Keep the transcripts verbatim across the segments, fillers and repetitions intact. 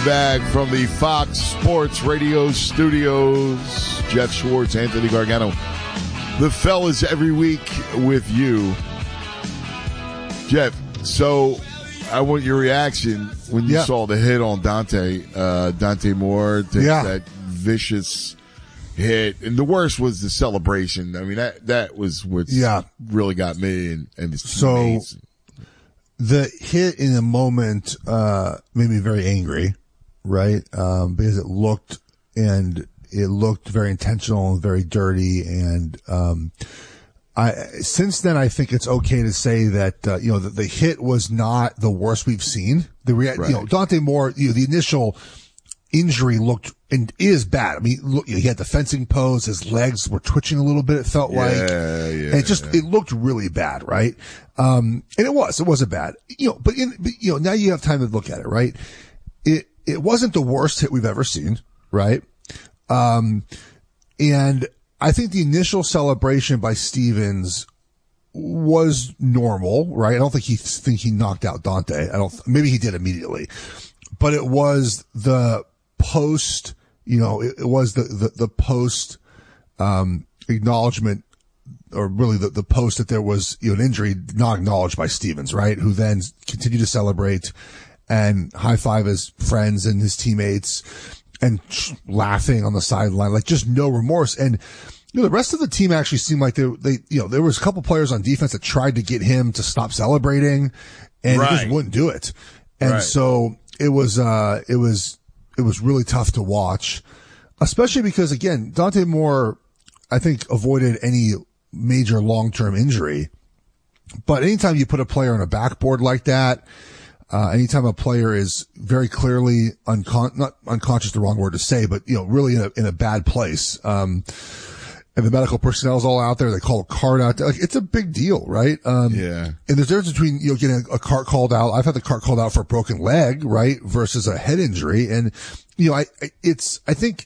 Welcome back from the Fox Sports Radio studios. Jeff Schwartz, Anthony Gargano, the fellas every week with you. Jeff, so I want your reaction when you yeah. saw the hit on Dante, uh, Dante Moore, takes yeah. that vicious hit. And the worst was the celebration. I mean, that, that was what yeah. really got me and, and his so, teammates. The hit in the moment uh made me very angry, right? Um because it looked and it looked very intentional and very dirty, and um I since then I think it's okay to say that uh, you know that the hit was not the worst we've seen. The rea- right. you know Dante Moore, you know, the initial injury looked and is bad. I mean, look, he had the fencing pose. His legs were twitching a little bit. It felt yeah, like, yeah, and it just yeah. it looked really bad, right? Um, and it was, it wasn't bad, you know. But in, but, you know, now you have time to look at it, right? It it wasn't the worst hit we've ever seen, right? Um, and I think the initial celebration by Stevens was normal, right? I don't think he think he knocked out Dante. I don't. Maybe he did immediately, but it was the post, you know, it, it was the, the, the post, um, acknowledgement, or really the, the post that there was, you know, an injury not acknowledged by Stevens, right? Who then continued to celebrate and high five his friends and his teammates and laughing on the sideline, like just no remorse. And, you know, the rest of the team actually seemed like they, they, you know, there was a couple players on defense that tried to get him to stop celebrating, and right. he just wouldn't do it. And right. so it was, uh, it was, it was really tough to watch, especially because, again, Dante Moore, I think, avoided any major long-term injury. But anytime you put a player on a backboard like that, uh, anytime a player is very clearly uncon- not unconscious, the wrong word to say, but, you know, really in a, in a bad place, um, and the medical personnel is all out there, they call a cart out there. Like, it's a big deal, right? Um, yeah. And there's a difference between, you know, getting a, a cart called out. I've had the cart called out for a broken leg, right? Versus a head injury. And, you know, I, I it's, I think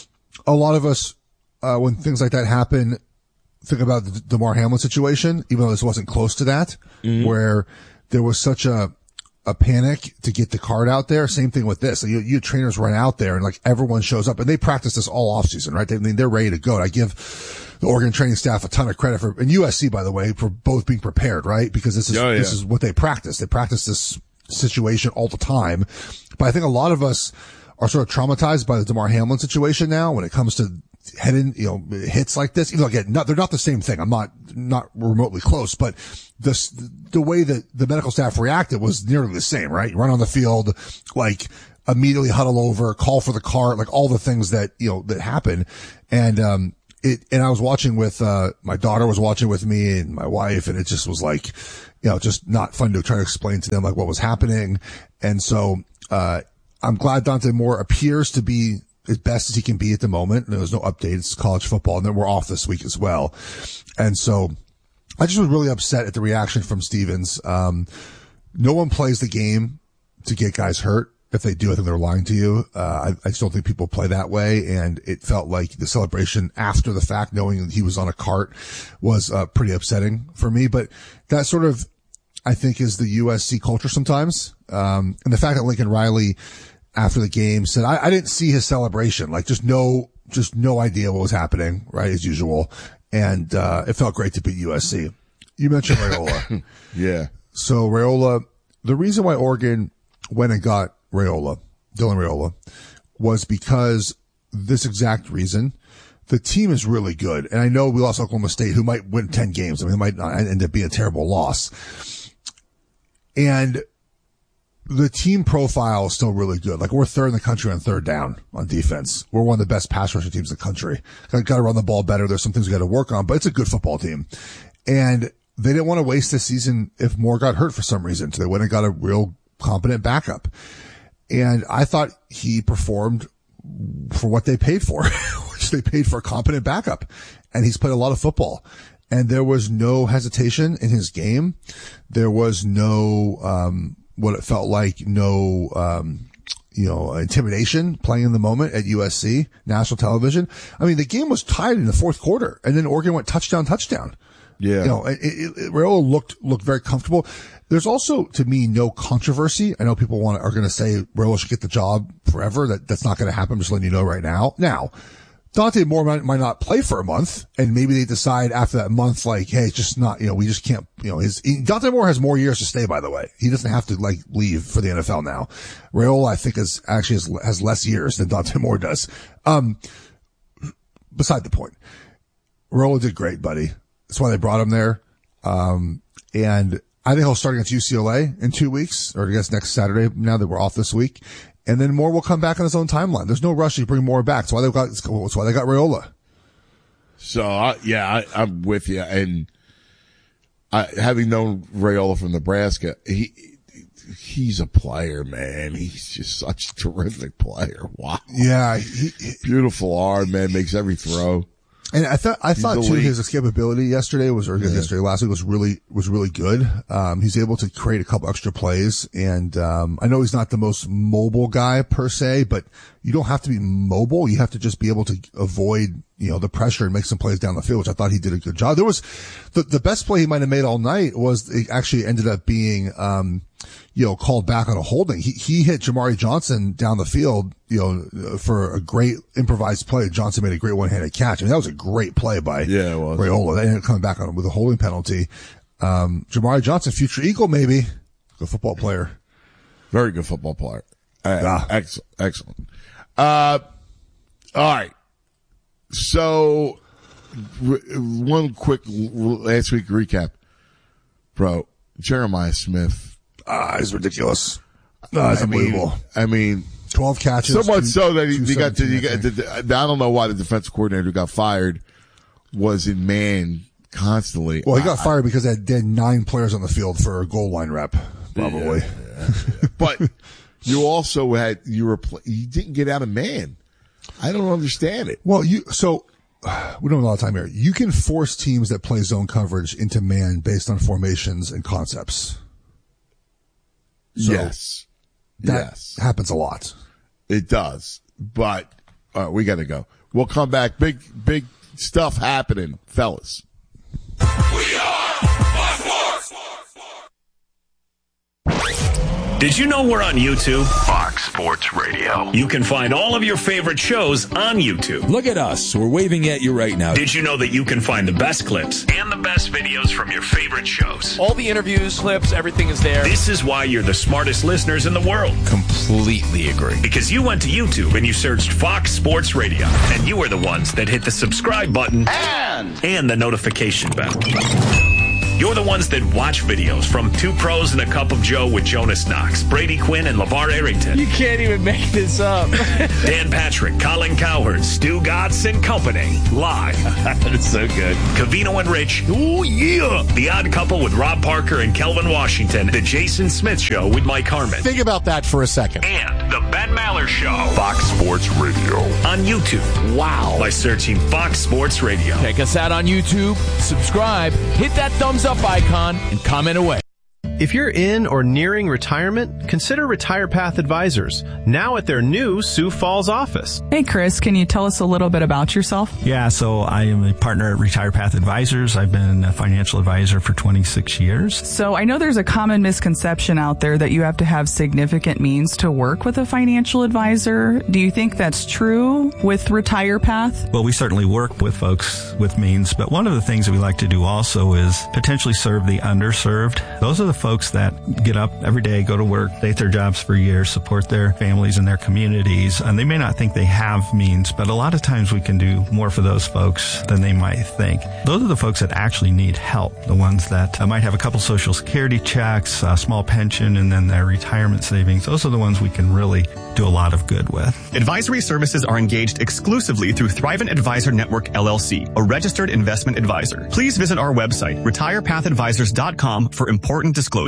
a lot of us, uh, when things like that happen, think about the DeMar Hamlin situation, even though this wasn't close to that, mm-hmm. where there was such a, a panic to get the card out there. Same thing with this. You, you trainers run out there and like everyone shows up, and they practice this all off season, right? They, I mean, they're ready to go. And I give the Oregon training staff a ton of credit for, and U S C, by the way, for both being prepared, right? Because this is, oh, yeah. this is what they practice. They practice this situation all the time. But I think a lot of us are sort of traumatized by the DeMar Hamlin situation now when it comes to head in, you know, hits like this. Even though, again, not, they're not the same thing. I'm not, not remotely close, but this, the way that the medical staff reacted was nearly the same, right? You run on the field, like immediately huddle over, call for the cart, like all the things that, you know, that happen. And, um, it, and I was watching with, uh, my daughter was watching with me and my wife, and it just was like, you know, just not fun to try to explain to them like what was happening. And so, uh, I'm glad Dante Moore appears to be as best as he can be at the moment. There's no update. It's college football, and then we're off this week as well. And so I just was really upset at the reaction from Stevens. Um, no one plays the game to get guys hurt. If they do, I think they're lying to you. Uh, I, I just don't think people play that way. And it felt like the celebration after the fact, knowing that he was on a cart, was uh, pretty upsetting for me. But that sort of, I think, is the U S C culture sometimes. Um, and the fact that Lincoln Riley, after the game, said, I, I didn't see his celebration. Like, just no, just no idea what was happening, right, as usual. And, uh, it felt great to beat U S C. You mentioned Raiola. yeah. So Raiola, the reason why Oregon went and got Raiola, Dylan Raiola, was because this exact reason. The team is really good. And I know we lost Oklahoma State, who might win ten games. I mean, it might not end up being a terrible loss. And the team profile is still really good. Like, we're third in the country on third down on defense. We're one of the best pass rushing teams in the country. Got to run the ball better. There's some things we got to work on, but it's a good football team. And they didn't want to waste this season if Moore got hurt for some reason. So they went and got a real competent backup. And I thought he performed for what they paid for, which they paid for a competent backup. And he's played a lot of football. And there was no hesitation in his game. There was no, um, what it felt like, no, um, you know, intimidation playing in the moment at U S C, national television. I mean, the game was tied in the fourth quarter, and then Oregon went touchdown, touchdown. Yeah. You know, it, it, it, Raiola looked, looked very comfortable. There's also, to me, no controversy. I know people want, are going to say Raiola should get the job forever. That that's not going to happen. I'm just letting you know right now. Now, Dante Moore might, might not play for a month, and maybe they decide after that month, like, hey, it's just not, you know, we just can't, you know, his, he, Dante Moore has more years to stay, by the way. He doesn't have to, like, leave for the N F L now. Raiola, I think, is actually has, has less years than Dante Moore does. Um, beside the point. Raiola did great, buddy. That's why they brought him there. Um, and I think he'll start against U C L A in two weeks, or I guess next Saturday, now that we're off this week. And then Moore will come back on his own timeline. There's no rush to bring Moore back. That's why they got. That's why they got Raiola. So uh, yeah, I, I'm with you. And I, having known Raiola from Nebraska, he he's a player, man. He's just such a terrific player. Wow. Yeah, he, he, beautiful arm, man. Makes every throw. And I thought, I thought too, elite. his escapability yesterday was, or Yeah. yesterday, last week was really, was really good. Um, he's able to create a couple extra plays. And, um, I know he's not the most mobile guy per se, but you don't have to be mobile. You have to just be able to avoid, you know, the pressure and make some plays down the field, which I thought he did a good job. There was, the, the best play he might have made all night was, it actually ended up being, um, you know, called back on a holding. He, he hit Jamari Johnson down the field, you know, for a great improvised play. Johnson made a great one-handed catch. I mean, that was a great play by Yeah, it was. Raiola. They ended up coming back on him with a holding penalty. Um, Jamari Johnson, future Eagle, maybe. Good football player. Very good football player. Uh, Yeah. Excellent. Excellent. Uh, all right. So, r- one quick last week recap. Bro, Jeremiah Smith. Ah, he's ridiculous. Ah, it's I mean, unbelievable. I mean, twelve catches. so much two- so that he, he got to, two he got, seventeen, the, the, I don't know why the defensive coordinator who got fired was in man constantly. Well, he got I- fired because they had, they had nine players on the field for a goal line rep, probably. Yeah, yeah, yeah. But you also had, you were, pl- you didn't get out of man. I don't understand it. Well, you, so, we don't have a lot of time here. You can force teams that play zone coverage into man based on formations and concepts. So yes. That yes. happens a lot. It does. But, all right, we got to go. We'll come back. Big, big stuff happening, fellas. We are Fox Sports. Did you know we're on YouTube? Fox Sports Radio. You can find all of your favorite shows on YouTube. Look at us. We're waving at you right now. Did you know that you can find the best clips and the best videos from your favorite shows? All the interviews, clips, everything is there. This is why you're the smartest listeners in the world. Completely agree. Because you went to YouTube and you searched Fox Sports Radio. And you are the ones that hit the subscribe button And and the notification bell. You're the ones that watch videos from Two Pros and a Cup of Joe with Jonas Knox, Brady Quinn, and LeVar Arrington. You can't even make this up. Dan Patrick, Colin Cowherd, Stu Gatz and Company. Live. That is so good. Cavino and Rich. Ooh, yeah. The Odd Couple with Rob Parker and Kelvin Washington. The Jason Smith Show with Mike Harmon. Think about that for a second. And the Ben Maller Show. Fox Sports Radio. On YouTube. Wow. By searching Fox Sports Radio. Check us out on YouTube, subscribe, hit that thumbs up icon, and comment away. If you're in or nearing retirement, consider Retire Path Advisors, now at their new Sioux Falls office. Hey, Chris, can you tell us a little bit about yourself? Yeah, so I am a partner at Retire Path Advisors. I've been a financial advisor for twenty-six years. So I know there's a common misconception out there that you have to have significant means to work with a financial advisor. Do you think that's true with Retire Path? Well, we certainly work with folks with means, but one of the things that we like to do also is potentially serve the underserved. Those are the folks that get up every day, go to work, stay at their jobs for years, support their families and their communities, and they may not think they have means, but a lot of times we can do more for those folks than they might think. Those are the folks that actually need help, the ones that uh, might have a couple Social Security checks, a small pension, and then their retirement savings. Those are the ones we can really do a lot of good with. Advisory services are engaged exclusively through Thrivent Advisor Network, L L C, a registered investment advisor. Please visit our website, retire path advisors dot com, for important disclosures.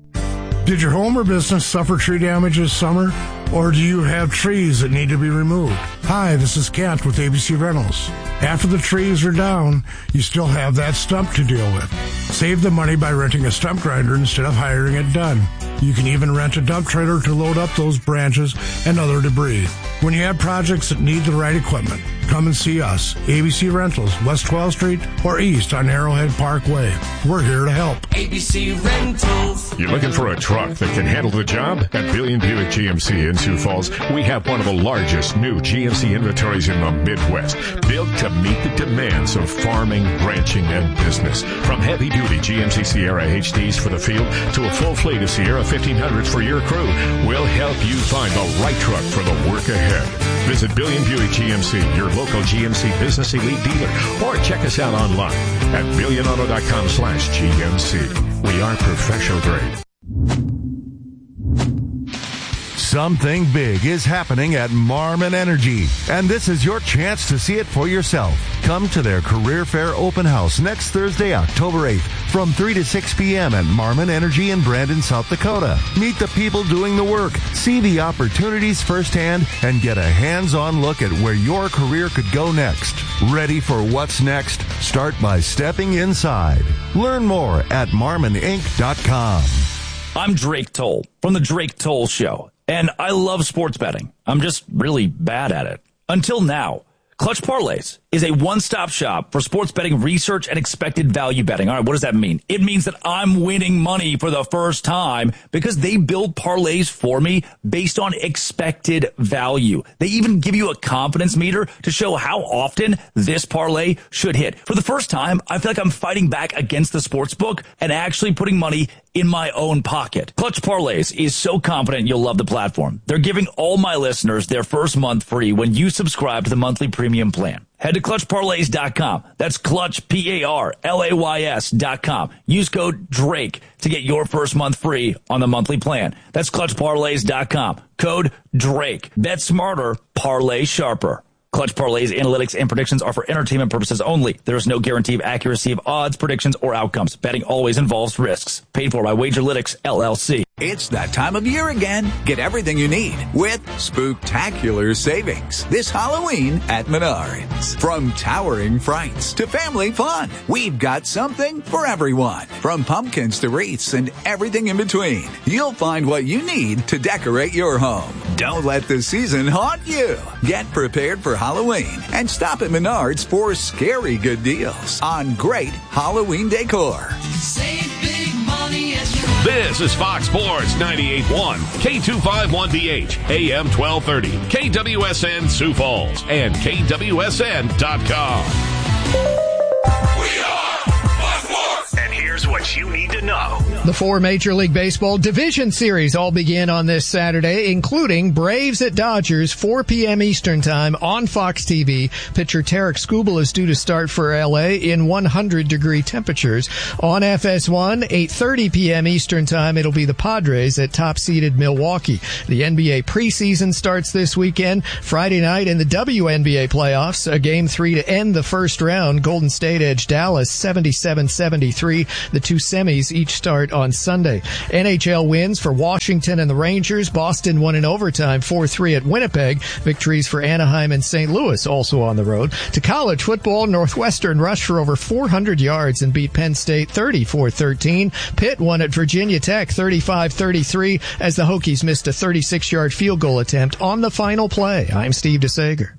Did your home or business suffer tree damage this summer? Or do you have trees that need to be removed? Hi, this is Kent with A B C Rentals. After the trees are down, you still have that stump to deal with. Save the money by renting a stump grinder instead of hiring it done. You can even rent a dump trailer to load up those branches and other debris. When you have projects that need the right equipment, Come and see us. A B C Rentals, West twelfth Street or East on Arrowhead Parkway. We're here to help. A B C Rentals. You're looking for a truck that can handle the job? At Billion Buick G M C in Sioux Falls, we have one of the largest new G M C inventories in the Midwest, built to meet the demands of farming, ranching, and business. From heavy-duty G M C Sierra H Ds for the field to a full fleet of Sierra fifteen hundreds for your crew, we'll help you find the right truck for the work ahead. Visit Billion Buick G M C, your local G M C Business Elite dealer, or check us out online at billion auto dot com slash G M C. We are professional grade. Something big is happening at Marmon Energy, and this is your chance to see it for yourself. Come to their Career Fair Open House next Thursday, October eighth, from three to six p.m. at Marmon Energy in Brandon, South Dakota. Meet the people doing the work, see the opportunities firsthand, and get a hands-on look at where your career could go next. Ready for what's next? Start by stepping inside. Learn more at marmon inc dot com. I'm Drake Toll from The Drake Toll Show, and I love sports betting. I'm just really bad at it. Until now. Clutch Parlays is a one-stop shop for sports betting research and expected value betting. All right, what does that mean? It means that I'm winning money for the first time because they build parlays for me based on expected value. They even give you a confidence meter to show how often this parlay should hit. For the first time, I feel like I'm fighting back against the sports book and actually putting money in my own pocket. Clutch Parlays is so confident you'll love the platform. They're giving all my listeners their first month free when you subscribe to the monthly premium plan. Head to clutch parlays dot com. That's Clutch, P A R L A Y S dot com. Use code DRAKE to get your first month free on the monthly plan. That's clutch parlays dot com. Code DRAKE. Bet smarter, parlay sharper. Clutch Parlays analytics and predictions are for entertainment purposes only. There is no guarantee of accuracy of odds, predictions, or outcomes. Betting always involves risks. Paid for by Wagerlytics, L L C. It's that time of year again. Get everything you need with Spooktacular Savings this Halloween at Menards. From towering frights to family fun, we've got something for everyone. From pumpkins to wreaths and everything in between, you'll find what you need to decorate your home. Don't let the season haunt you. Get prepared for Halloween and stop at Menards for scary good deals on great Halloween decor. Save big money as you This is Fox Sports ninety-eight point one, K two fifty-one D H, A M twelve thirty, K W S N Sioux Falls, and K W S N dot com. We are Fox Sports. And here's what you need to know. The four Major League Baseball division series all begin on this Saturday, including Braves at Dodgers, four p.m. Eastern Time on Fox T V. Pitcher Tarek Skubal is due to start for L A in one hundred degree temperatures. On F S one, eight thirty p.m. Eastern Time, it'll be the Padres at top-seeded Milwaukee. The N B A preseason starts this weekend. Friday night in the W N B A playoffs, a game three to end the first round. Golden State edged Dallas seventy-seven seventy-three. The two semis each start on Sunday. N H L wins for Washington and the Rangers. Boston won in overtime four three at Winnipeg. Victories for Anaheim and Saint Louis also on the road. To college football, Northwestern rushed for over four hundred yards and beat Penn State thirty-four thirteen. Pitt won at Virginia Tech thirty-five thirty-three as the Hokies missed a thirty-six yard field goal attempt on the final play. I'm Steve DeSager.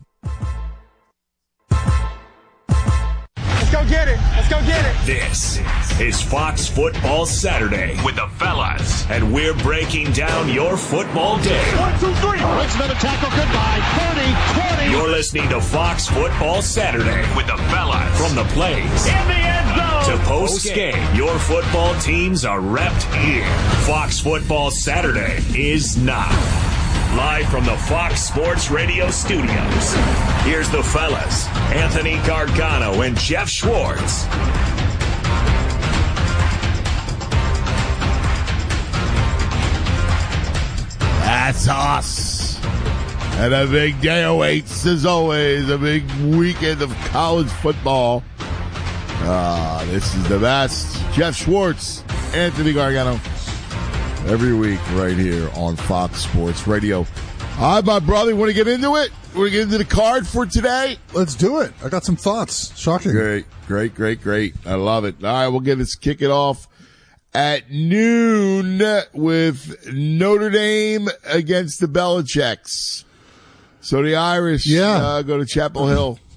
Let's go get it. Let's go get it. This is Fox Football Saturday with the fellas, and we're breaking down your football day. One, two, three. Makes another tackle. Goodbye. thirty, twenty. You're listening to Fox Football Saturday with the fellas. From the plays in the end zone to post game, your football teams are repped here. Fox Football Saturday is now. Live from the Fox Sports Radio studios, here's the fellas, Anthony Gargano and Jeff Schwartz. That's us. And a big day awaits, as always, a big weekend of college football. Ah, this is the best. Jeff Schwartz, Anthony Gargano. Every week right here on Fox Sports Radio. All right, my brother, want to get into it? Want to get into the card for today? Let's do it. I got some thoughts. Shocking. Great, great, great, great. I love it. All right, we'll get us kick it off at noon with Notre Dame against the Belichicks. So the Irish yeah. uh, go to Chapel Hill.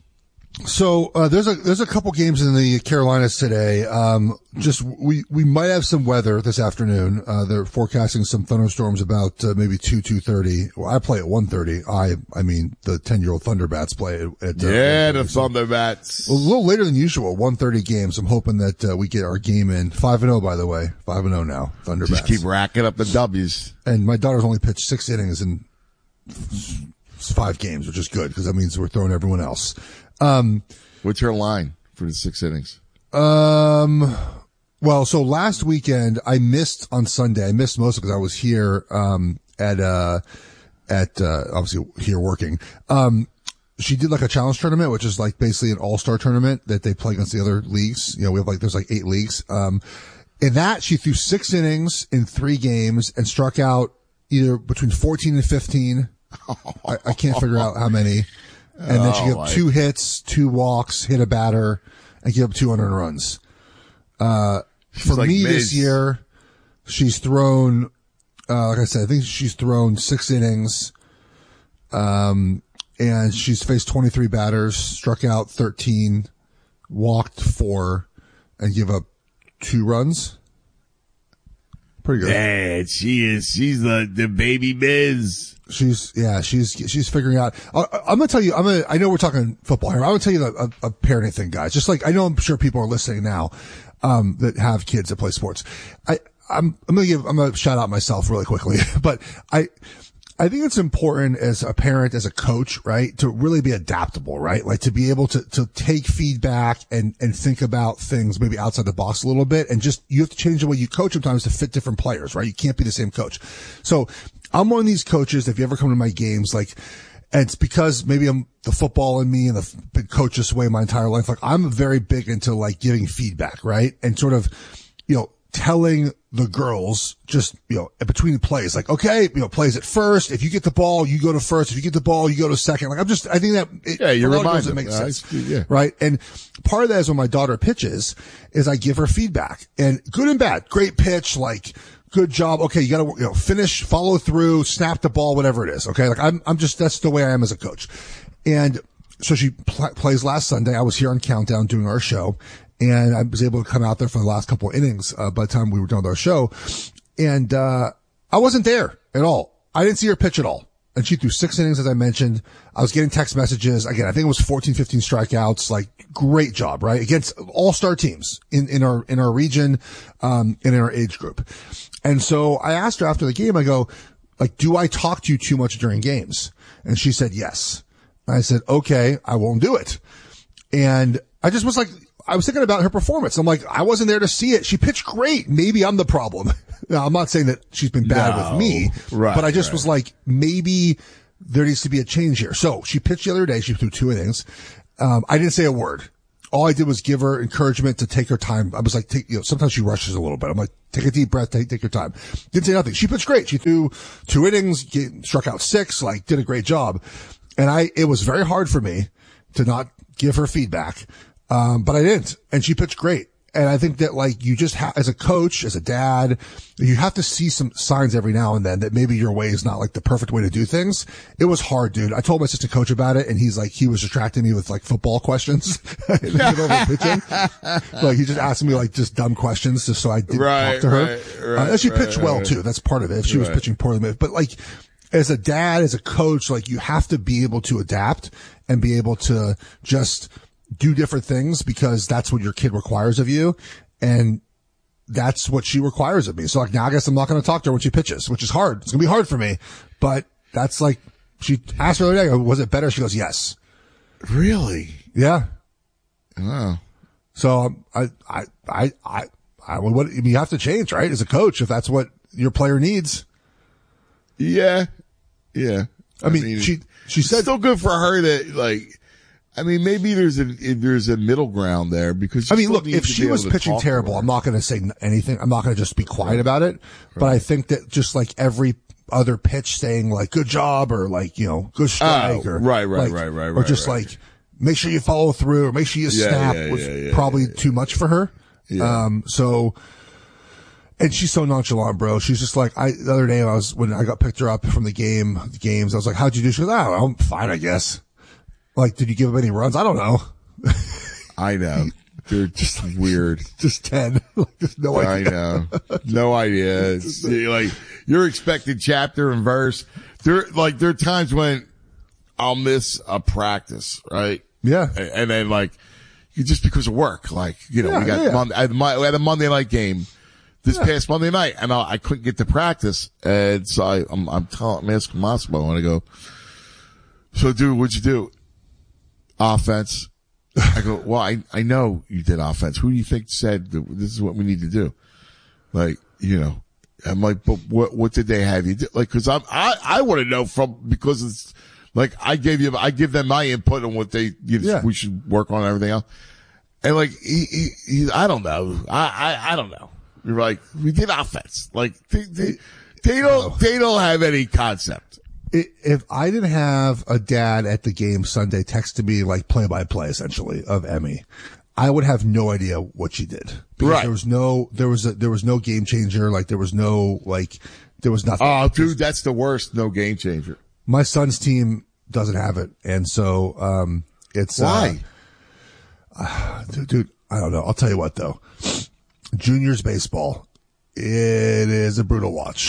So uh, there's a there's a couple games in the Carolinas today. Um, just we we might have some weather this afternoon. Uh, they're forecasting some thunderstorms about uh, maybe two two thirty. Well, I play at one thirty. I I mean the ten year old Thunderbats play at, at uh, yeah the Thunderbats. A little later than usual. one thirty games. I'm hoping that uh, we get our game in. Five and zero by the way. Five and zero now. Thunderbats. Just keep racking up the W's. And my daughter's only pitched six innings in five games, which is good because that means we're throwing everyone else. Um, what's her line for the six innings? Um, well, so last weekend I missed on Sunday. I missed most because I was here, um, at, uh, at, uh, obviously here working. Um, she did like a challenge tournament, which is like basically an all-star tournament that they play against the other leagues. You know, we have like, there's like eight leagues. Um, in that she threw six innings in three games and struck out either between fourteen and fifteen. I, I can't figure out how many. And then she gave up two hits, two walks, hit a batter, and gave up two hundred runs. Uh, for like me Miz. this year, she's thrown, uh, like I said, I think she's thrown six innings. Um, and she's faced twenty-three batters, struck out thirteen, walked four, and give up two runs. Pretty good. Yeah, she is. She's the, the baby Miz. She's, yeah, she's, she's figuring out. I, I'm gonna tell you, I'm gonna, I know we're talking football here. I'm gonna tell you a, a parenting thing, guys. Just like, I know I'm sure people are listening now, um, that have kids that play sports. I, I'm, I'm gonna give, I'm gonna shout out myself really quickly, but I, I think it's important as a parent, as a coach, right, to really be adaptable, right? Like to be able to, to take feedback and, and think about things maybe outside the box a little bit and just, you have to change the way you coach sometimes to fit different players, right? You can't be the same coach. So I'm one of these coaches, if you ever come to my games, like, and it's because maybe I'm the football in me and the been coached this way my entire life. Like I'm very big into like giving feedback, right? And sort of, you know, telling the girls just, you know, between plays, like, okay, you know, plays at first. If you get the ball, you go to first. If you get the ball, you go to second. Like, I'm just, I think that, it, yeah, you're reminded. It makes uh, sense. Yeah. Right. And part of that is when my daughter pitches is I give her feedback and good and bad, great pitch, like, good job. Okay. You gotta, you know, finish, follow through, snap the ball, whatever it is. Okay. Like I'm, I'm just, that's the way I am as a coach. And so she pl- plays last Sunday. I was here on Countdown doing our show. And I was able to come out there for the last couple of innings, uh, by the time we were done with our show. And, uh, I wasn't there at all. I didn't see her pitch at all. And she threw six innings, as I mentioned. I was getting text messages. Again, I think it was fourteen, fifteen strikeouts. Like, great job, right? Against all-star teams in, in our, in our region, um, and in our age group. And so I asked her after the game, I go, like, do I talk to you too much during games? And she said, yes. And I said, okay, I won't do it. And I just was like, I was thinking about her performance. I'm like, I wasn't there to see it. She pitched great. Maybe I'm the problem. Now, I'm not saying that she's been bad no. with me, right, but I just right. was like, maybe there needs to be a change here. So she pitched the other day. She threw two innings. Um, I didn't say a word. All I did was give her encouragement to take her time. I was like, take, you know, sometimes she rushes a little bit. I'm like, take a deep breath, take, take your time. Didn't say nothing. She pitched great. She threw two innings, get, struck out six, like did a great job. And I, it was very hard for me to not give her feedback. Um, but I didn't. And she pitched great. And I think that like you just have, as a coach, as a dad, you have to see some signs every now and then that maybe your way is not like the perfect way to do things. It was hard, dude. I told my assistant coach about it and he's like, he was distracting me with like football questions. pitching. Like he just asked me like just dumb questions just so I didn't right, talk to her. Right, right, uh, and she right, pitched right, well right. too. That's part of it. If she was Right. pitching poorly, but like as a dad, as a coach, like you have to be able to adapt and be able to just do different things because that's what your kid requires of you. And that's what she requires of me. So like now I guess I'm not going to talk to her when she pitches, which is hard. It's going to be hard for me, but that's like, she asked her the other day, was it better? She goes, yes. Really? Yeah. Oh. So um, I, I, I, I, I, what, you have to change, right? As a coach, if that's what your player needs. Yeah. Yeah. I, I mean, mean, she, she said, it's still good for her to like, I mean, maybe there's a there's a middle ground there because I mean, look, if she was pitching terrible, I'm not going to say anything. I'm not going to just be quiet right. about it. Right. But I think that just like every other pitch saying like "good job" or like you know "good strike" oh, or right, right, like, right, right, or just right. like make sure you follow through or make sure you yeah, snap yeah, was yeah, yeah, probably yeah, yeah. too much for her. Yeah. Um, so. And she's so nonchalant, bro. She's just like, I, the other day I was, when I got picked her up from the game, the games, I was like, how'd you do? She goes, oh, I'm fine, I guess. Like, did you give up any runs? I don't know. I know. They're just weird. Just ten. Like, there's no idea. I know. No idea. It's like you're expecting chapter and verse. There, like, there are times when I'll miss a practice, right? Yeah. And, and then, like, just because of work, like, you know, Yeah, we got yeah. Monday, I had, my, we had a Monday night game this Yeah. past Monday night, and I, I couldn't get to practice, and so I, I'm, I'm telling, I'm asking Massimo, and I go, so, dude, what'd you do? Offense. I go, well, I, I know you did offense. Who do you think said that this is what we need to do? Like, you know, I'm like, but what, what did they have you do? Like, cause I'm, I, I want to know from, because it's like, I gave you, I give them my input on what they, you know, Yeah. we should work on and everything else. And like, he, he, he I don't know. I, I, I don't know. You're like, we did offense. Like, they, they, they don't, they don't have any concept. I- If I didn't have a dad at the game Sunday texting me like play by play essentially of Emmy, I would have no idea what she did. Because Right. there was no, there was a, there was no game changer. Like there was no, like, there was nothing. Oh, dude, that's the worst. No game changer. My son's team doesn't have it. And so, um, it's, Why? Uh, dude, dude, I don't know. I'll tell you what though. Juniors baseball, it is a brutal watch.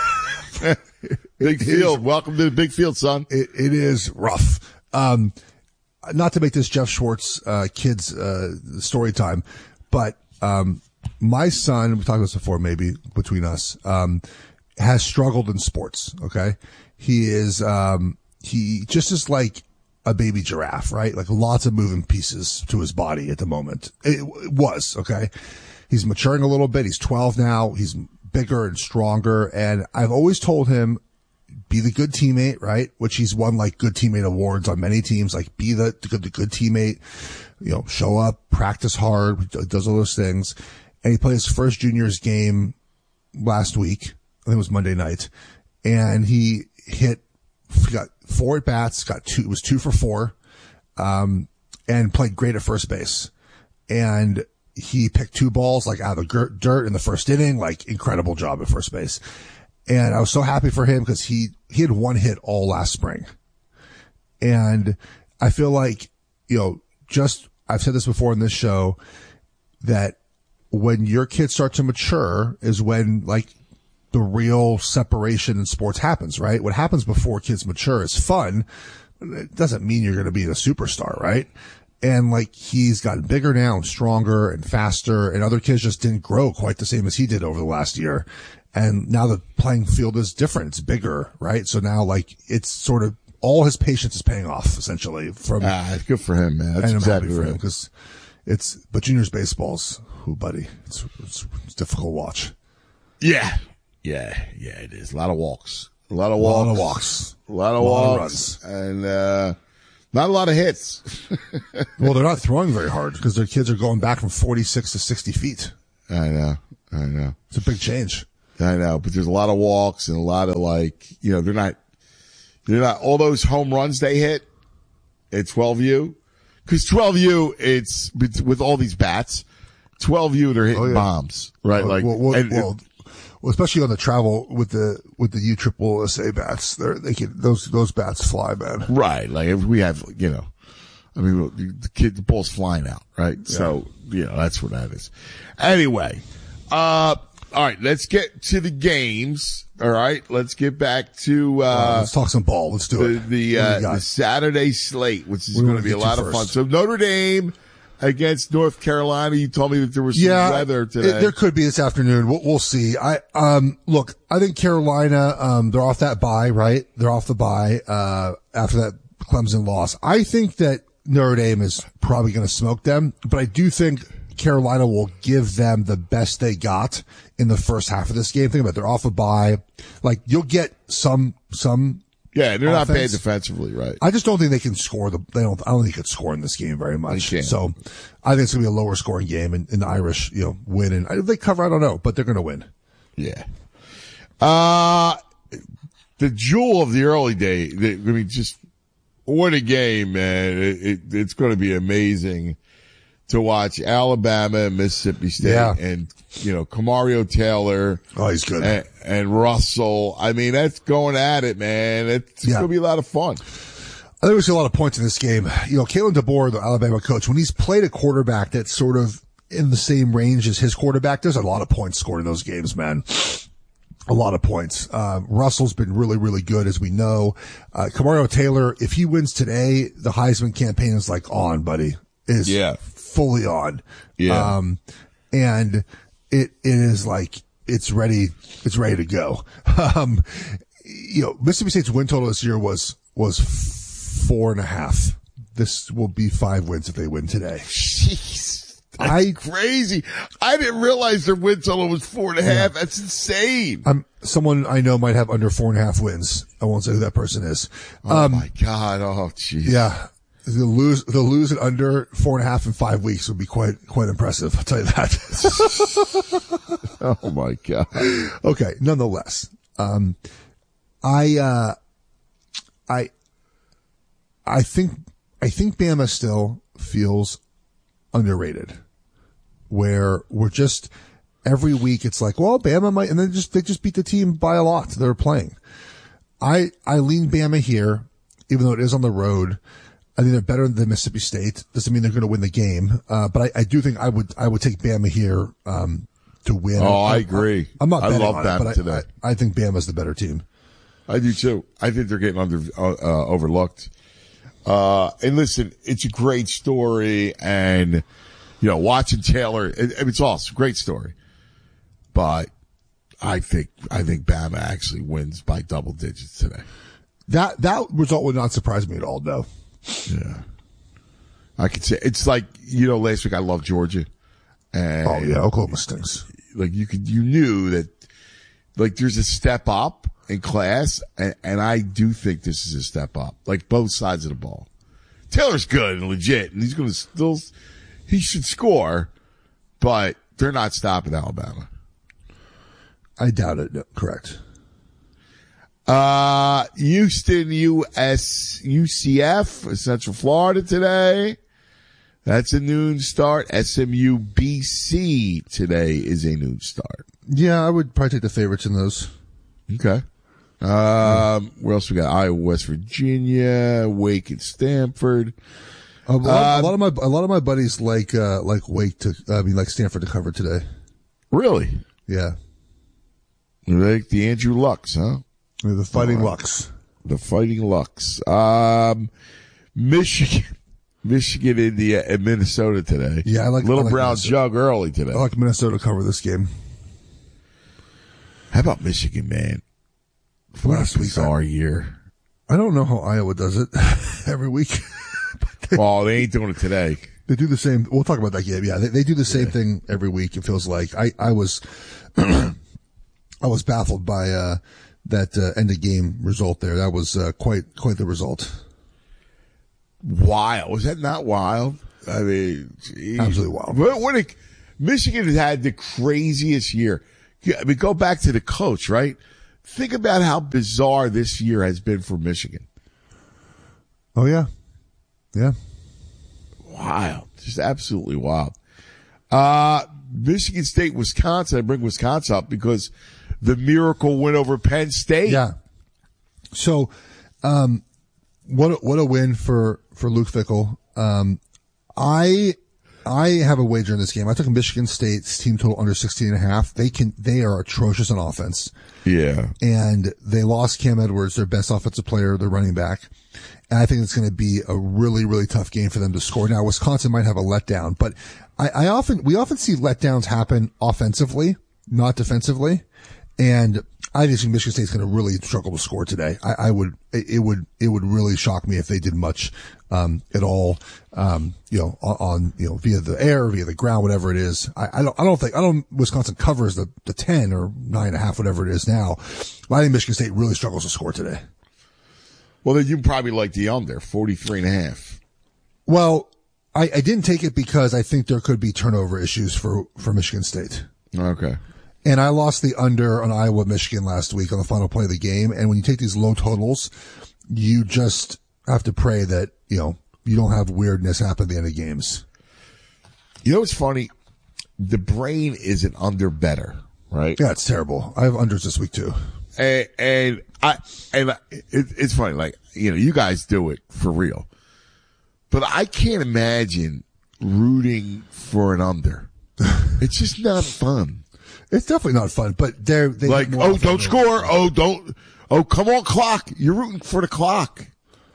Big field. Welcome to the big field, son. It, it is rough. Um, not to make this Jeff Schwartz, uh, kids, uh, story time, but, um, my son, we've talked about this before, maybe between us, um, has struggled in sports. Okay. He is, um, he just is like a baby giraffe, right? Like lots of moving pieces to his body at the moment. It, it was, okay. He's maturing a little bit. He's twelve now. He's bigger and stronger. And I've always told him, be the good teammate, right? Which he's won like good teammate awards on many teams. Like be the, the good, the good teammate, you know, show up, practice hard, does all those things. And he played his first juniors game last week. I think it was Monday night, and he hit, he got four at bats, got two, it was two for four, um, and played great at first base. And he picked two balls like out of the dirt in the first inning, like incredible job at first base. And I was so happy for him because he, he had one hit all last spring. And I feel like, you know, just, I've said this before in this show, that when your kids start to mature is when like the real separation in sports happens, right? What happens before kids mature is fun. It doesn't mean you're going to be a superstar, right? And like he's gotten bigger now and stronger and faster, and other kids just didn't grow quite the same as he did over the last year. And now the playing field is different. It's bigger, right? So now like it's sort of all his patience is paying off essentially from. Ah, good for him, man. That's and I'm exactly happy for right. him because it's, but juniors baseball's, who buddy, it's, it's, it's a difficult watch. Yeah. Yeah. Yeah, it is. A lot of walks. A lot of A walks. lot of walks. A lot of A lot of walks. And, uh, not a lot of hits. Well, they're not throwing very hard because their kids are going back from forty-six to sixty feet. I know. I know. It's a big change. I know, but there's a lot of walks and a lot of like, you know, they're not, they're not, all those home runs they hit at twelve U, cause twelve U, it's with all these bats, twelve U, they're hitting Oh, yeah. bombs, right? Well, like, well, well, and- well, well, especially on the travel with the, with the U triple S A bats, they're, they can, those, those bats fly, man. right. Like if we have, you know, I mean, the kid, the ball's flying out, right? Yeah. So, you know, that's what that is. Anyway, uh, all right, let's get to the games. All right, let's get back to uh, Uh, let's talk some ball. Let's do the it. the, What do uh, you got? the Saturday slate, which is What do you going wanna to be a get to lot of fun. first? So Notre Dame against North Carolina. You told me that there was some Yeah, weather today. it- there could be this afternoon. We'll, we'll see. I, um, look, I think Carolina, um, they're off that bye, right? They're off the bye, uh, after that Clemson loss. I think that Notre Dame is probably going to smoke them, but I do think Carolina will give them the best they got in the first half of this game. Think about it. They're off a bye. Like you'll get some, some. yeah, they're not bad offense. defensively, right? I just don't think they can score the, they don't, I don't think they could score in this game very much. So I think it's going to be a lower scoring game and, and the Irish, you know, win. And if they cover, I don't know, but they're going to win. Yeah. Uh, the jewel of the early day, the, I mean, just what a game, man. It, it, it's going to be amazing to watch Alabama and Mississippi State Yeah. and, you know, Kamario Taylor. Oh, he's good. And, and Russell. I mean, that's going at it, man. It's Yeah. going to be a lot of fun. I think we see a lot of points in this game. You know, Kalen DeBoer, the Alabama coach, when he's played a quarterback that's sort of in the same range as his quarterback, there's a lot of points scored in those games, man. A lot of points. Uh, Russell's been really, really good, as we know. Uh, Kamario Taylor, if he wins today, the Heisman campaign is like on, buddy. It is yeah. fully on. Yeah. Um, and it, it is like, it's ready, it's ready to go. Um, you know, Mississippi State's win total this year was, was four and a half. This will be five wins if they win today. Jeez. That's I, crazy. I didn't realize their win total was four and a half. Yeah. That's insane. I'm, someone I know might have under four and a half wins. I won't say who that person is. Oh um, my God. Oh, jeez. Yeah. They'll lose, they'll lose it under four and a half in five weeks would be quite, quite impressive. I'll tell you that. Oh my God. Okay. Nonetheless, um, I, uh, I, I think, I think Bama still feels underrated, where we're just every week it's like, well, Bama might, and then just, they just beat the team by a lot they're playing. I, I lean Bama here, even though it is on the road. I think they're better than Mississippi State. Doesn't mean they're going to win the game. Uh, but I, I do think I would, I would take Bama here, um, to win. Oh, I, I agree. I, I'm not I betting love on Bama it, but today. I, I, I think Bama's the better team. I do too. I think they're getting under, uh, uh overlooked. Uh, and listen, it's a great story, and, you know, watching Taylor, it, it's awesome. Great story. But I think, I think Bama actually wins by double digits today. That, that result would not surprise me at all, though. Yeah. I could say, it's like, you know, last week I loved Georgia. And oh, yeah, Oklahoma stinks. Like, you could, you knew that, like, there's a step up in class, and, and I do think this is a step up. Like, both sides of the ball. Taylor's good and legit, and he's going to still, he should score, but they're not stopping Alabama. I doubt it. No, correct. Uh, Houston, U S, U C F, Central Florida today. That's a noon start. S M U B C today is a noon start. Yeah, I would probably take the favorites in those. Okay. Um, where else we got? Iowa, West Virginia, Wake and Stanford. A lot, Um, a lot of my, a lot of my buddies like, uh, like Wake to, I mean, like Stanford to cover today. Really? Yeah. Like the Andrew Lucks, huh? The Fighting Right. Lucks. The Fighting Lucks. Um, Michigan, Michigan, India, and Minnesota today. Yeah, I like Little I like Brown Minnesota. Jug early today. I like Minnesota to cover this game. How about Michigan, man? What Last a week, bizarre year. I don't know how Iowa does it every week. Oh, they ain't doing it today. They do the same. We'll talk about that game. Yeah, they, they do the same Yeah. thing every week. It feels like I, I was, I was baffled by, uh, that, uh, end of game result there. That was, uh, quite, quite the result. Wild. Was that not wild? I mean, geez. Absolutely wild. What, what a, Michigan has had the craziest year. I mean, go back to the coach, right? Think about how bizarre this year has been for Michigan. Oh yeah. Yeah. Wild. Just absolutely wild. Uh, Michigan State, Wisconsin. I bring Wisconsin up because the miracle win over Penn State. Yeah. So, um, what a, what a win for, for Luke Fickell. Um, I, I have a wager in this game. I took Michigan State's team total under sixteen and a half. They can, they are atrocious on offense. Yeah. And they lost Cam Edwards, their best offensive player, their running back. And I think it's going to be a really, really tough game for them to score. Now, Wisconsin might have a letdown, but I, I often, we often see letdowns happen offensively, not defensively. And I just think Michigan State's going to really struggle to score today. I, I would, it would, it would really shock me if they did much, um, at all, um, you know, on, on, you know, via the air, via the ground, whatever it is. I, I don't, I don't think, I don't, Wisconsin covers the, the ten or nine and a half, whatever it is now. But I think Michigan State really struggles to score today. Well, then you probably like the under, forty-three and a half. Well, I, I didn't take it because I think there could be turnover issues for, for Michigan State. Okay. And I lost the under on Iowa, Michigan last week on the final play of the game. And when you take these low totals, you just have to pray that, you know, you don't have weirdness happen at the end of games. You know what's funny? The brain is an under better, right? Yeah, it's terrible. I have unders this week too. And, and I, and it, it's funny, like, you know, you guys do it for real, but I can't imagine rooting for an under. It's just not fun. It's definitely not fun, but they're, they like, oh, don't score. Oh, don't. Oh, come on, clock. You're rooting for the clock.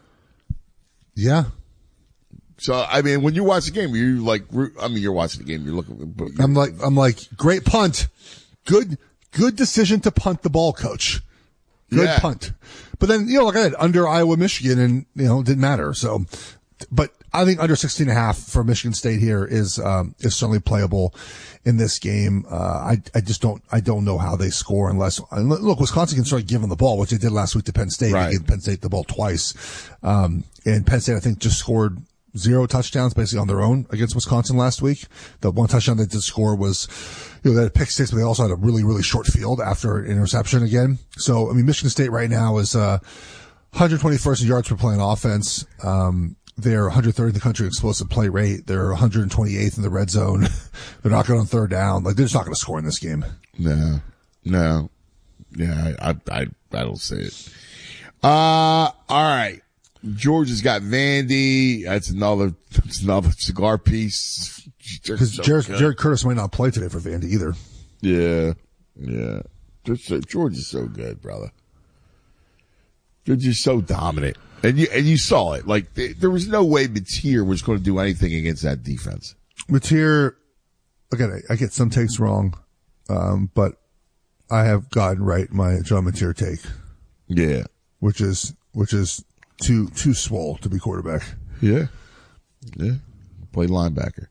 Yeah. So, I mean, when you watch the game, you like, I mean, you're watching the game, you're looking. You're, I'm like, I'm like, great punt. Good, good decision to punt the ball, coach. Good yeah. punt. But then, you know, like I said, under Iowa, Michigan, and, you know, it didn't matter. So, but I think under sixteen and a half for Michigan State here is, um, is certainly playable in this game. Uh, I, I just don't, I don't know how they score unless, look, Wisconsin can start giving the ball, which they did last week to Penn State. Right. They gave Penn State the ball twice. Um, and Penn State, I think, just scored zero touchdowns basically on their own against Wisconsin last week. The one touchdown they did score was, you know, they had a pick six, but they also had a really, really short field after an interception again. So, I mean, Michigan State right now is, uh, one hundred twenty-first in yards per play on offense. Um, they're one hundred third in the country explosive play rate. They're one hundred twenty-eighth in the red zone. They're not good on third down. Like, they're just not going to score in this game. No, no. Yeah, I, I, I don't see it. Uh, all right. Georgia's got Vandy. That's another, that's another cigar piece. Because so Jared, Jared Curtis might not play today for Vandy either. Yeah. Yeah. So, Georgia's so good, brother. They're just so dominant. And you, and you saw it. Like, they, there was no way Mateer was going to do anything against that defense. Mateer, again, I, I get some takes wrong, um, but I have gotten right my John Mateer take. Yeah. Which is, which is, Too, too swole to be quarterback. Yeah. Yeah. Play linebacker.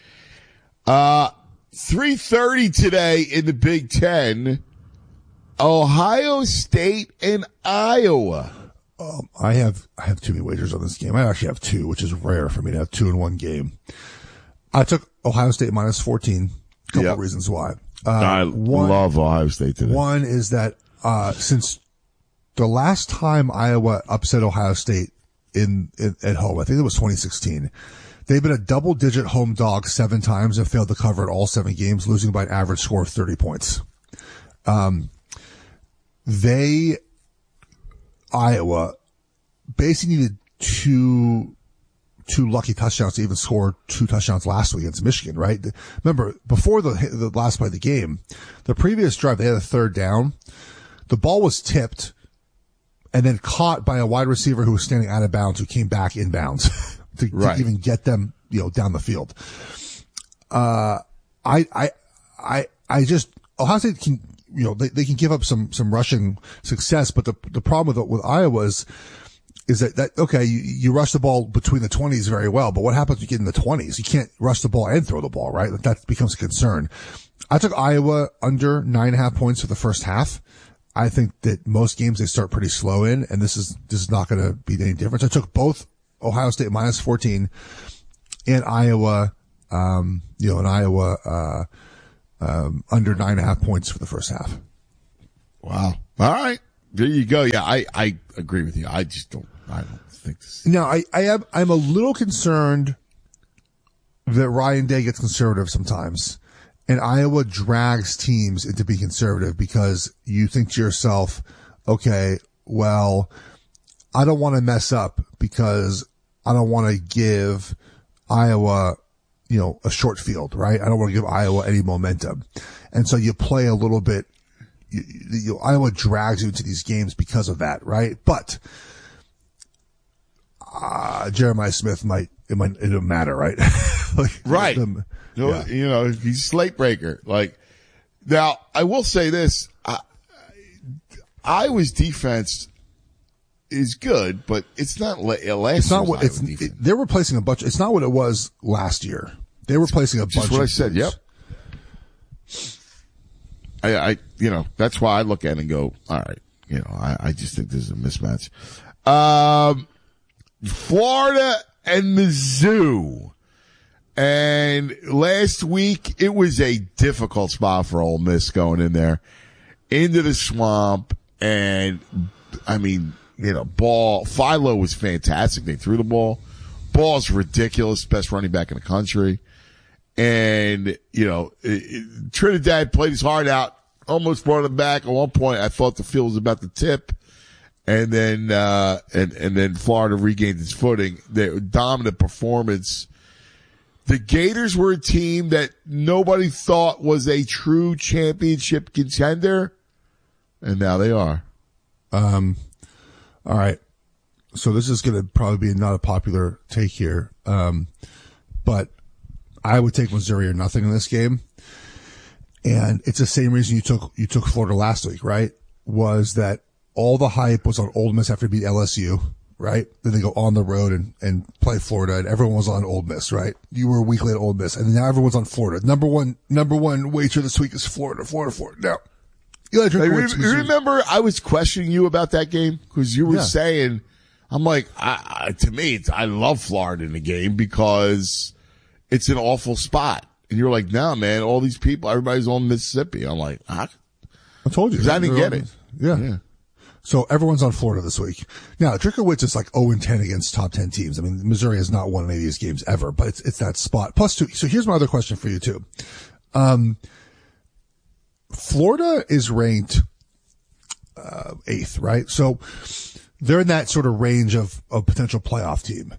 Uh, three thirty today in the Big Ten. Ohio State and Iowa. Um, I have, I have too many wagers on this game. I actually have two, which is rare for me to have two in one game. I took Ohio State minus fourteen. A couple yep. of reasons why. Uh, I one, love Ohio State today. One is that, uh, since the last time Iowa upset Ohio State in, in at home, I think it was twenty sixteen. They've been a double-digit home dog seven times and failed to cover in all seven games, losing by an average score of thirty points. Um, they, Iowa, basically needed two, two lucky touchdowns to even score two touchdowns last week against Michigan, right? Remember, before the, the last play of the game, the previous drive, they had a third down. The ball was tipped and then caught by a wide receiver who was standing out of bounds, who came back in bounds to, right. to even get them, you know, down the field. Uh, I, I, I, I just, Ohio State can, you know, they, they can give up some, some rushing success, but the, the problem with, with Iowa is, is that, that, okay, you, you rush the ball between the twenties very well, but what happens when you get in the twenties? You can't rush the ball and throw the ball, right? That becomes a concern. I took Iowa under nine and a half points for the first half. I think that most games they start pretty slow in, and this is, this is not going to be any difference. I took both Ohio State minus fourteen and Iowa, um, you know, in Iowa, uh, um, under nine and a half points for the first half. Wow. All right. There you go. Yeah, I, I agree with you. I just don't, I don't think this. Now, I, I am, I'm a little concerned that Ryan Day gets conservative sometimes. And Iowa drags teams into being conservative because you think to yourself, okay, well, I don't want to mess up because I don't want to give Iowa, you know, a short field, right? I don't want to give Iowa any momentum. And so you play a little bit, you, you, Iowa drags you into these games because of that, right? But, uh, Jeremiah Smith might, it might, it don't matter, right? like, right. Them, You know, yeah. you know, he's a slate breaker. Like, now, I will say this. I, Iowa's defense is good, but it's not la- last It's not year's what Iowa it's, defense. it, they're replacing a bunch. It's not what it was last year. They're replacing a Just bunch what of I said. dudes. Yep. I, I, you know, that's why I look at it and go, all right, you know, I, I just think this is a mismatch. Um, Florida and Mizzou. And last week, it was a difficult spot for Ole Miss going in there into the swamp. And I mean, you know, ball, Philo was fantastic. They threw the ball. Ball's ridiculous. Best running back in the country. And, you know, it, it, Trinidad played his heart out almost brought it back. At one point, I thought the field was about to tip, and then uh, and and then Florida regained its footing. Their dominant performance. The Gators were a team that nobody thought was a true championship contender, and now they are. Um, all right. So this is going to probably be not a popular take here, um, but I would take Missouri or nothing in this game, and it's the same reason you took you took Florida last week, right? Was that all the hype was on Ole Miss after they beat L S U. Right? Then they go on the road and, and play Florida, and everyone was on Ole Miss, right? You were weekly at Ole Miss, and now everyone's on Florida. Number one, number one wager this week is Florida, Florida, Florida. Now, Eli Hey, re- you remember I was questioning you about that game? Because you were Yeah. saying, I'm like, I, I, to me, it's, I love Florida in the game because it's an awful spot. And you're like, no, man, all these people, everybody's on Mississippi. I'm like, huh? I told you. Because I didn't They're get on- it. Yeah. Yeah. So everyone's on Florida this week. Now, Drinkowitz is like oh and ten against top ten teams. I mean, Missouri has not won any of these games ever, but it's, it's that spot. Plus two. So here's my other question for you too. Um, Florida is ranked, uh, eighth, right? So they're in that sort of range of a potential playoff team.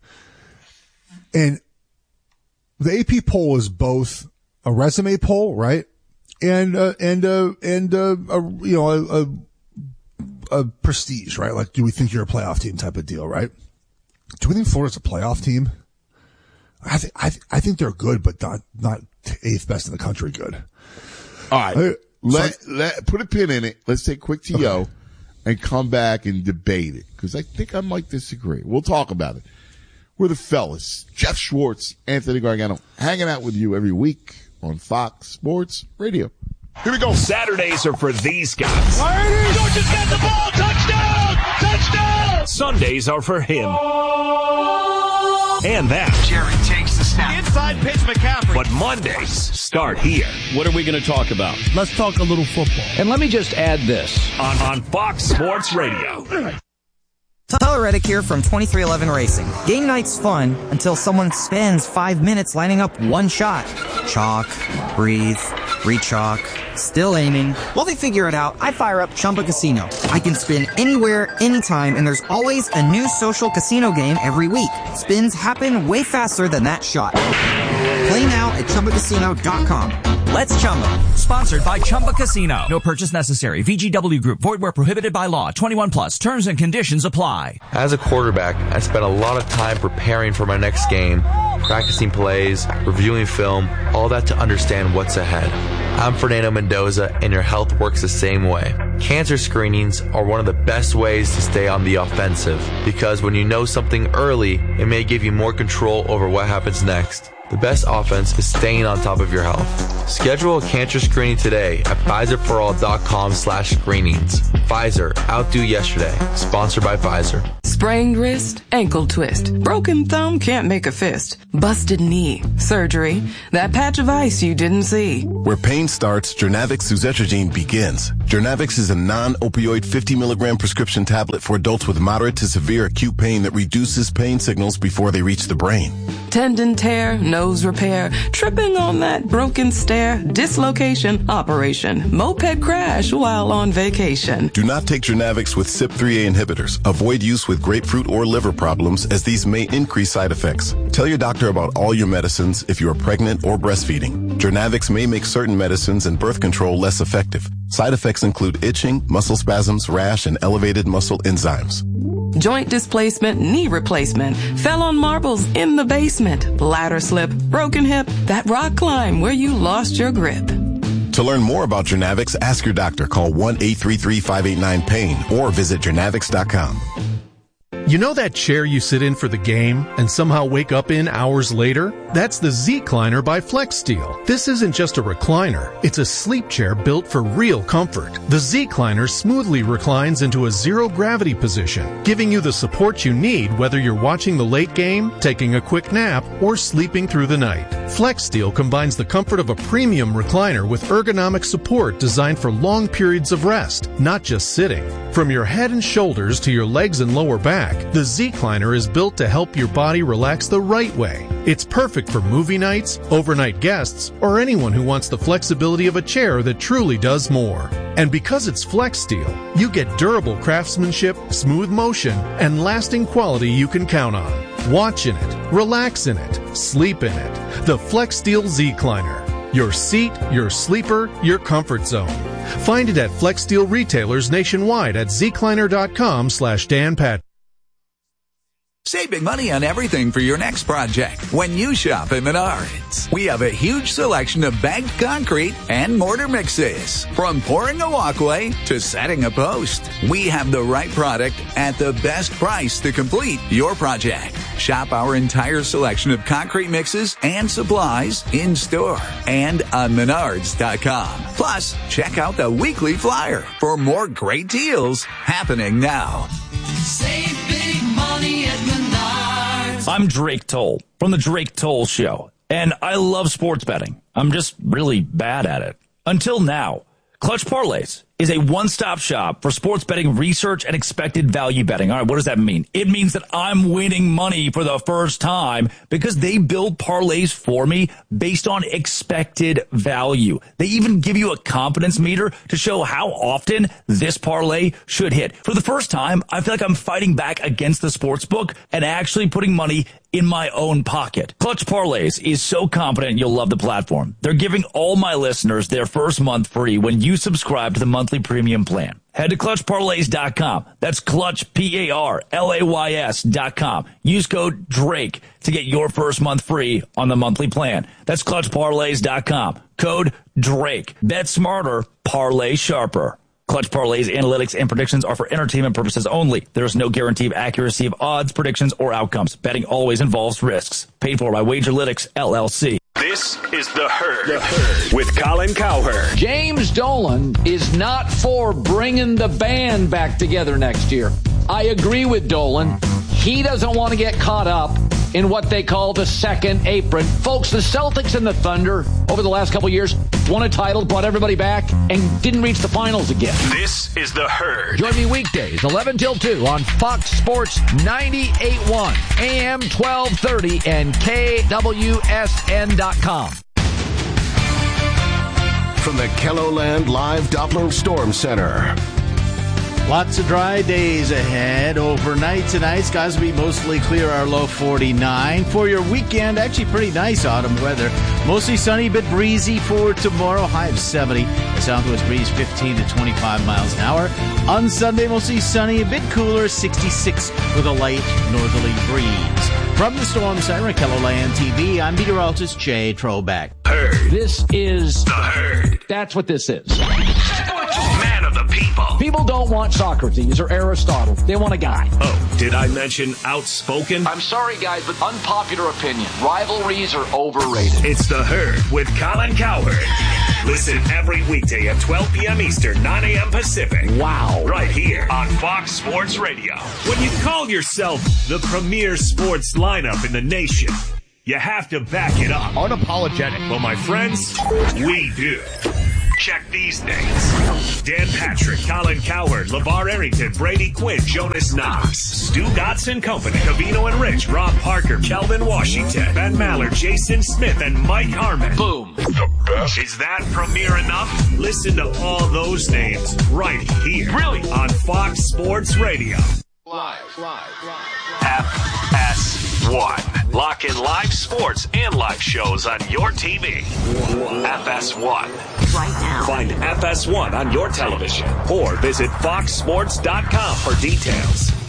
And the A P poll is both a resume poll, right? And, uh, and, uh, and, uh, a, you know, a, a a prestige, right? Like, do we think you're a playoff team type of deal, right? Do we think Florida's a playoff team? I think, I, th- I think they're good, but not, not eighth best in the country good. All right. I- let, so- let, put a pin in it. Let's take a quick T O and come back and debate it. Cause I think I might disagree. We'll talk about it. We're the fellas. Jeff Schwartz, Anthony Gargano, hanging out with you every week on Fox Sports Radio. Here we go. Saturdays are for these guys. Georgia's got the ball. Touchdown! Touchdown! Sundays are for him. And that. Jerry takes the snap. Inside pitch, McCaffrey. But Mondays start here. What are we going to talk about? Let's talk a little football. And let me just add this. On, on Fox Sports Radio. Tyler Reddick here from twenty-three eleven Racing. Game night's fun until someone spends five minutes lining up one shot. Chalk, breathe, re-chalk, still aiming. While they figure it out, I fire up Chumba Casino. I can spin anywhere, anytime, and there's always a new social casino game every week. Spins happen way faster than that shot. Play now at Chumba Casino dot com. Let's Chumba. Sponsored by Chumba Casino. No purchase necessary. V G W Group. Void where prohibited by law. twenty-one plus. Terms and conditions apply. As a quarterback, I spent a lot of time preparing for my next game, practicing plays, reviewing film, all that to understand what's ahead. I'm Fernando Mendoza, and your health works the same way. Cancer screenings are one of the best ways to stay on the offensive, because when you know something early, it may give you more control over what happens next. The best offense is staying on top of your health. Schedule a cancer screening today at Pfizer For All dot com slash screenings. Pfizer, outdo yesterday. Sponsored by Pfizer. Sprained wrist, ankle twist, broken thumb, can't make a fist, busted knee, surgery, that patch of ice you didn't see. Where pain starts, Jernavix suzetrigine begins. Jernavix is a non-opioid fifty milligram prescription tablet for adults with moderate to severe acute pain that reduces pain signals before they reach the brain. Tendon tear, nose repair, tripping on that broken stair, dislocation, operation, moped crash while on vacation. Do not take Jernavix with C Y P three A inhibitors. Avoid use with grapefruit or liver problems, as these may increase side effects. Tell your doctor about all your medicines if you are pregnant or breastfeeding. Jernavix may make certain medicines and birth control less effective. Side effects include itching, muscle spasms, rash, and elevated muscle enzymes. Joint displacement, knee replacement, fell on marbles in the basement, ladder slip, broken hip, that rock climb where you lost your grip. To learn more about Jernavix, ask your doctor. Call one eight three three, five eight nine, pain or visit Jernavix dot com. You know that chair you sit in for the game and somehow wake up in hours later? That's the Z-Cliner by FlexSteel. This isn't just a recliner. It's a sleep chair built for real comfort. The Z-Cliner smoothly reclines into a zero-gravity position, giving you the support you need whether you're watching the late game, taking a quick nap, or sleeping through the night. FlexSteel combines the comfort of a premium recliner with ergonomic support designed for long periods of rest, not just sitting. From your head and shoulders to your legs and lower back, the Z-Cliner is built to help your body relax the right way. It's perfect for movie nights, overnight guests, or anyone who wants the flexibility of a chair that truly does more. And because it's Flex Steel, you get durable craftsmanship, smooth motion, and lasting quality you can count on. Watch in it, relax in it, sleep in it. The Flex Steel Z-Cliner. Your seat, your sleeper, your comfort zone. Find it at Flex Steel retailers nationwide at zcliner.com slash Dan Pat. Save big money on everything for your next project when you shop at Menards. We have a huge selection of bagged concrete and mortar mixes. From pouring a walkway to setting a post, we have the right product at the best price to complete your project. Shop our entire selection of concrete mixes and supplies in store and on menards dot com. Plus, check out the weekly flyer for more great deals happening now. Save big money at Menards. I'm Drake Toll from The Drake Toll Show, and I love sports betting. I'm just really bad at it. Until now, Clutch Parlays is a one-stop shop for sports betting research and expected value betting. All right, what does that mean? It means that I'm winning money for the first time because they build parlays for me based on expected value. They even give you a confidence meter to show how often this parlay should hit. For the first time, I feel like I'm fighting back against the sports book and actually putting money in my own pocket. Clutch Parlays is so confident you'll love the platform. They're giving all my listeners their first month free when you subscribe to the monthly premium plan. Head to clutch parlays dot com. That's Clutch, P A R L A Y S dot com. Use code DRAKE to get your first month free on the monthly plan. That's clutch parlays dot com. Code DRAKE. Bet smarter, parlay sharper. Clutch Parlays analytics and predictions are for entertainment purposes only. There is no guarantee of accuracy of odds, predictions, or outcomes. Betting always involves risks. Paid for by Wagerlytics, L L C. This is The Herd, the Herd. With Colin Cowherd. James Dolan is not for bringing the band back together next year. I agree with Dolan. He doesn't want to get caught up in what they call the second apron. Folks, the Celtics and the Thunder over the last couple of years won a title, brought everybody back, and didn't reach the finals again. This is The Herd. Join me weekdays, eleven till two on Fox Sports ninety-eight point one, A M twelve thirty, and K W S N dot com. From the Kelloland Live Doppler Storm Center. Lots of dry days ahead. Overnight tonight, skies will be mostly clear, our low forty-nine. For your weekend, actually pretty nice autumn weather. Mostly sunny, bit breezy for tomorrow, high of seventy. The southwest breeze fifteen to twenty-five miles an hour. On Sunday, mostly sunny, a bit cooler, sixty-six with a light northerly breeze. From the Storm Center at Kelloland T V, I'm meteorologist Jay Troback. Herd. This is The Herd. That's what this is. Man of the people. People don't want Socrates or Aristotle. They want a guy. Oh, did I mention outspoken? I'm sorry, guys, but unpopular opinion. Rivalries are overrated. It's The Herd with Colin Cowherd. Listen every weekday at twelve p.m. Eastern, nine a.m. Pacific. Wow. Right here on Fox Sports Radio. When you call yourself the premier sports lineup in the nation, you have to back it up. Unapologetic. Well, my friends, we do. Check these names. Dan Patrick, Colin Cowherd, LeVar Arrington, Brady Quinn, Jonas Knox, Stu Gotts Company, Cavino and Rich, Rob Parker, Kelvin Washington, Ben Maller, Jason Smith, and Mike Harmon. Boom. The best. Is that premiere enough? Listen to all those names right here. Really? On Fox Sports Radio. Live, live, live. F S one. Lock in live sports and live shows on your T V. F S one. Right now. Find F S one on your television or visit fox sports dot com for details.